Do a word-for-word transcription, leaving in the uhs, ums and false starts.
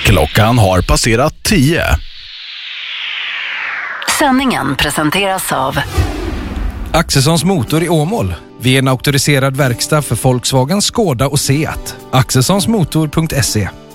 Klockan har passerat tio. Sändningen presenteras av Axelssons Motor i Åmål. Vi är en auktoriserad verkstad för Volkswagen, Skoda och Seat. axelssonsmotor punkt se